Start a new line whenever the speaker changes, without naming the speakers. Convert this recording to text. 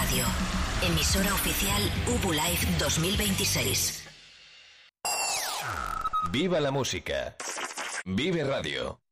Radio. Emisora oficial UBU Live 2026.
Viva la música. Vive Radio.